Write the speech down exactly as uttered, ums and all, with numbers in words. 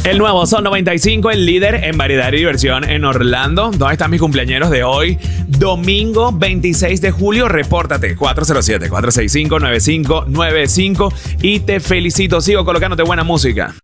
El nuevo Sol noventa y cinco, el líder en variedad y diversión en Orlando. ¿Dónde están mis cumpleañeros de hoy? Domingo veintiséis de julio, repórtate cuatro cero siete, cuatro seis cinco, nueve cinco nueve cinco y te felicito. Sigo colocándote buena música.